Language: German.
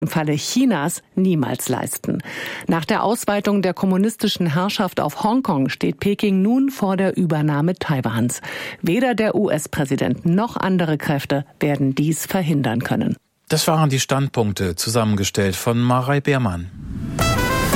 im Falle Chinas niemals leisten. Nach der Ausweitung der kommunistischen Herrschaft auf Hongkong steht Peking nun vor der Übernahme Taiwans. Weder der US-Präsident noch andere Kräfte werden dies verhindern können. Das waren die Standpunkte, zusammengestellt von Marei Beermann.